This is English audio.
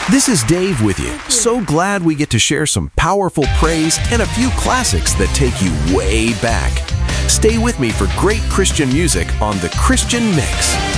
This is Dave with you. So glad we get to share some powerful praise and a few classics that take you way back. Stay with me for great Christian music on The Christian Mix.